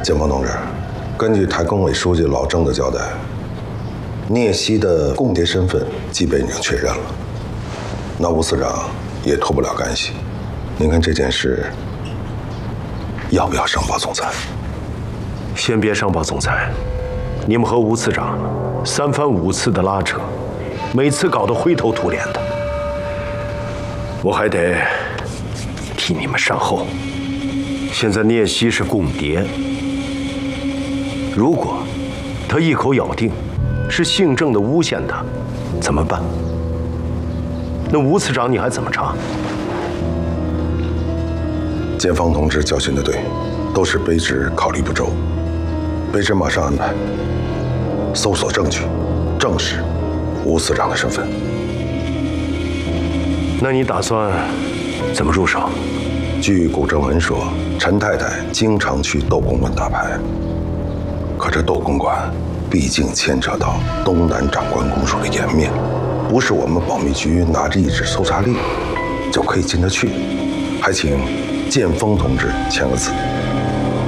建峰同志，根据台工委书记老郑的交代，聂曦的共谍身份基本已经确认了，那吴司长也脱不了干系。您看这件事要不要上报总裁？ 先别上报总裁，你们和吴次长3番5次的拉扯，每次搞得灰头土脸的，我还得替你们善后。现在聂曦是共谍，如果他一口咬定是姓郑的诬陷他，怎么办？那吴次长你还怎么查？ 建峰同志教训的对，都是卑职考虑不周。卑职马上安排搜索证据，证实吴司长的身份。 那你打算怎么入手？ 据古正文说，陈太太经常去斗公馆打牌，可这斗公馆毕竟牵扯到东南长官公署的颜面，不是我们保密局拿着一纸搜查令就可以进得去。还请建峰同志签个字。